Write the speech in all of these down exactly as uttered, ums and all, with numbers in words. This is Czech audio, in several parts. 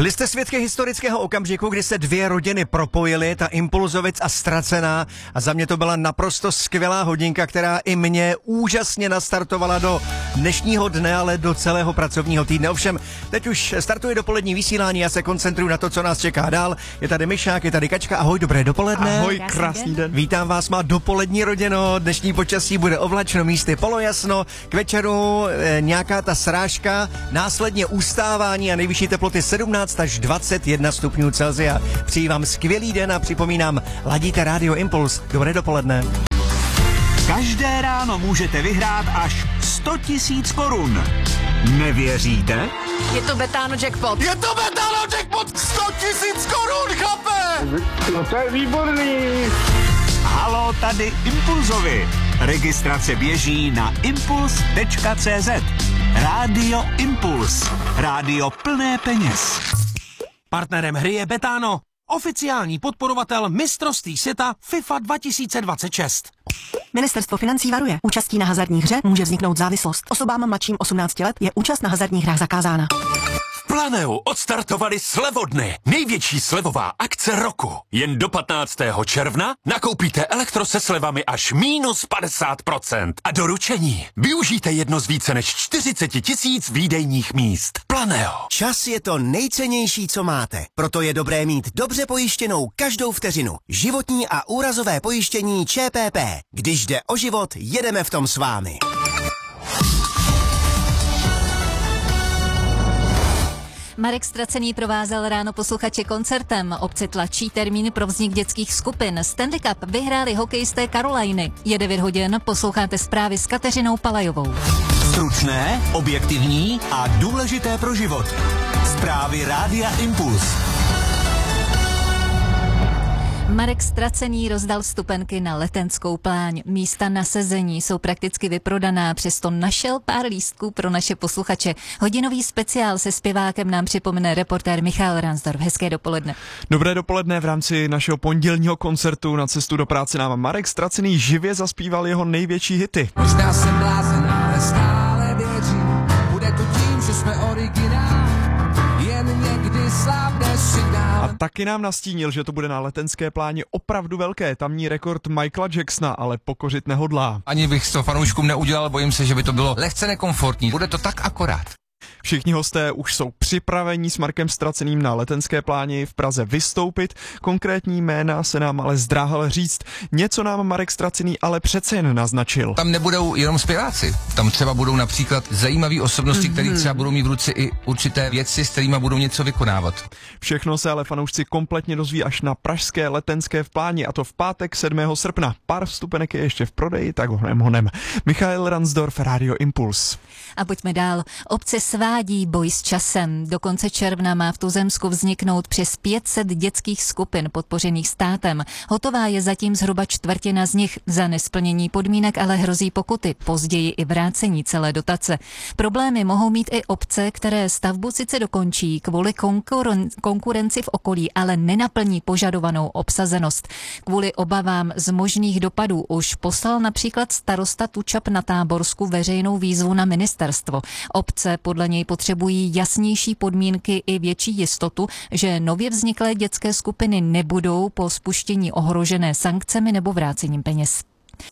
Byli jste svědky historického okamžiku, kdy se dvě rodiny propojily, ta Impulzovic a Ztracená, a za mě to byla naprosto skvělá hodinka, která i mě úžasně nastartovala do dnešního dne, ale do celého pracovního týdne. Ovšem, teď už startuje dopolední vysílání, já se koncentruju na to, co nás čeká dál. Je tady Myšák, je tady Kačka, ahoj, dobré dopoledne. Ahoj, krásný den. Vítám vás, má dopolední rodino, dnešní počasí bude oblačno, místy polojasno, k večeru e, nějaká ta srážka, následně ustávání a nejvyšší teploty sedmnáct až dvacet jedna stupňů Celsia. Přeji vám skvělý den a připomínám, ladíte Rádio Impuls. Dobré dopoledne. Každé ráno můžete vyhrát až sto tisíc korun. Nevěříte? Je to Betano jackpot. Je to Betano jackpot! sto tisíc korun, chlape! No to je výborný. Halo, tady Impulzovi. Registrace běží na impuls tečka cé zet. Rádio Impuls. Rádio plné peněz. Partnerem hry je Betano, oficiální podporovatel mistrovství světa FIFA dva tisíce dvacet šest. Ministerstvo financí varuje. Účastí na hazardní hře může vzniknout závislost. Osobám mladším osmnácti let je účast na hazardních hrách zakázána. V Planeu odstartovali slevodny. Největší slevová akce roku. Jen do patnáctého června nakoupíte elektro se slevami až mínus padesát procent. A doručení. Využijte jedno z více než čtyřicet tisíc výdejních míst. Planeo. Čas je to nejcennější, co máte. Proto je dobré mít dobře pojištěnou každou vteřinu. Životní a úrazové pojištění ČPP. Když jde o život, jedeme v tom s vámi. Marek Ztracený provázel ráno posluchače koncertem. Obce tlačí termín pro vznik dětských skupin. Stanley Cup vyhráli hokejisté Karolajny. Je devět hodin, posloucháte zprávy s Kateřinou Palajovou. Stručné, objektivní a důležité pro život. Zprávy Rádia Impuls. Marek Ztracený rozdal vstupenky na Letenskou pláň. Místa na sezení jsou prakticky vyprodaná, přesto našel pár lístků pro naše posluchače. Hodinový speciál se zpěvákem nám připomene reportér Michal Ransdorf. Hezké dopoledne. Dobré dopoledne. V rámci našeho pondělního koncertu Na cestu do práce nám Marek Ztracený živě zaspíval jeho největší hity. Možná jsem blázen, ale stále věřím. Bude to tím, že jsme originál. Jen někdy slábne signál. A taky nám nastínil, že to bude na Letenské pláni opravdu velké. Tamní rekord Michaela Jacksona ale pokořit nehodlá. Ani bych to fanouškům neudělal, bojím se, že by to bylo lehce nekomfortní. Bude to tak akorát. Všichni hosté už jsou připraveni s Markem Ztraceným na Letenské pláni v Praze vystoupit. Konkrétní jména se nám ale zdráhal říct. Něco nám Marek Ztracený ale přece jen naznačil. Tam nebudou jenom zpěváci. Tam třeba budou například zajímavé osobnosti, mm-hmm. které třeba budou mít v ruce i určité věci, s kterými budou něco vykonávat. Všechno se ale fanoušci kompletně dozví až na pražské Letenské v pláni, a to v pátek sedmého srpna. Pár vstupenek je ještě v prodeji, tak honem honem. Michal Ransdorf, Rádio Impuls. A pojďme dál. Obce svádí boj s časem. Do konce června má v Tuzemsku vzniknout přes pět set dětských skupin podpořených státem. Hotová je zatím zhruba čtvrtina z nich. Za nesplnění podmínek ale hrozí pokuty, později i vrácení celé dotace. Problémy mohou mít i obce, které stavbu sice dokončí kvůli konkuren- konkurenci v okolí, ale nenaplní požadovanou obsazenost. Kvůli obavám z možných dopadů už poslal například starosta Tučap na Táborsku veřejnou výzvu na ministerstvo. Obce podle něj potřebují jasnější podmínky i větší jistotu, že nově vzniklé dětské skupiny nebudou po spuštění ohrožené sankcemi nebo vrácením peněz.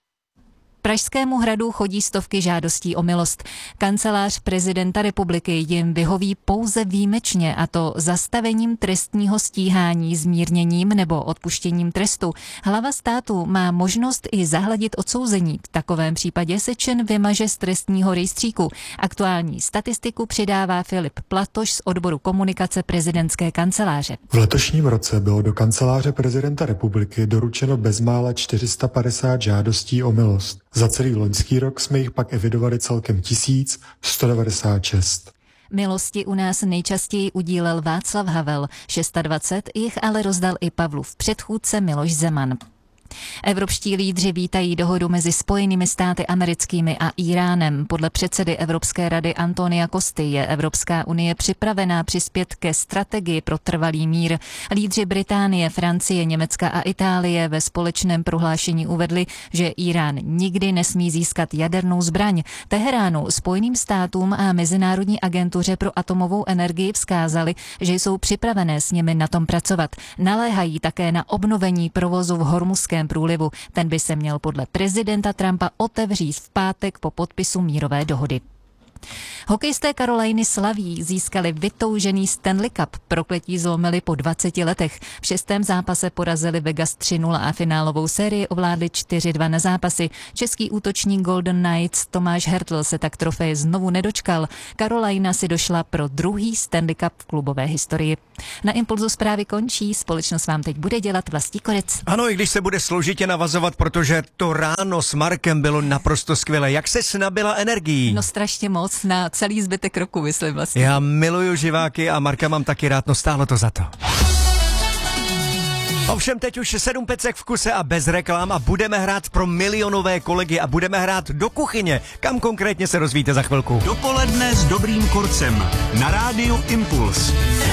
Pražskému hradu chodí stovky žádostí o milost. Kancelář prezidenta republiky jim vyhoví pouze výjimečně, a to zastavením trestního stíhání, zmírněním nebo odpuštěním trestu. Hlava státu má možnost i zahladit odsouzení. V takovém případě se čin vymaže z trestního rejstříku. Aktuální statistiku přidává Filip Platoš z odboru komunikace prezidentské kanceláře. V letošním roce bylo do kanceláře prezidenta republiky doručeno bezmála čtyři sta padesát žádostí o milost. Za celý loňský rok jsme jich pak evidovali celkem tisíc sto devadesát šest. Milosti u nás nejčastěji udílel Václav Havel, dvacet šest jich ale rozdal i Pavlův předchůdce Miloš Zeman. Evropští lídři vítají dohodu mezi Spojenými státy americkými a Íránem. Podle předsedy Evropské rady Antonia Costy je Evropská unie připravená přispět ke strategii pro trvalý mír. Lídři Británie, Francie, Německa a Itálie ve společném prohlášení uvedli, že Írán nikdy nesmí získat jadernou zbraň. Teheránu, Spojeným státům a Mezinárodní agentuře pro atomovou energii vzkázali, že jsou připravené s nimi na tom pracovat. Naléhají také na obnovení provozu v Hormuzském průlivu. Ten by se měl podle prezidenta Trumpa otevřít v pátek po podpisu mírové dohody. Hokejisté Caroliny slaví, získali vytoužený Stanley Cup, prokletí zlomili po dvaceti letech. V šestém zápase porazili Vegas tři nula a finálovou sérii ovládli čtyři dva na zápasy. Český útočník Golden Knights Tomáš Hertl se tak trofeje znovu nedočkal. Carolina si došla pro druhý Stanley Cup v klubové historii. Na Impulzu zprávy končí, společnost vám teď bude dělat Vlastí Korec. Ano, i když se bude složitě navazovat, protože to ráno s Markem bylo naprosto skvělé. Jak se nabila energií? No strašně moc, na celý zbytek roku, myslím vlastně. Já miluju živáky a Marka mám taky rád, no stálo to za to. Ovšem teď už sedm pecek v kuse a bez reklam a budeme hrát pro milionové kolegy a budeme hrát do kuchyně. Kam konkrétně se rozvíte za chvilku? Dopoledne s dobrým kurcem na rádiu Impuls.